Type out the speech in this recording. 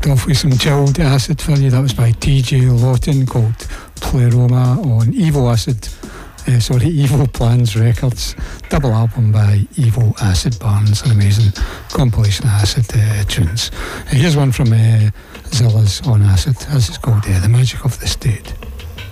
Kicked off with some chilled acid for you. That was by TJ Lawton, called Pleroma on Evil Plans Records. Double album by Evil Acid Barns, an amazing compilation of acid tunes. Here's one from Zilla's on acid. This is called The Magic of the State.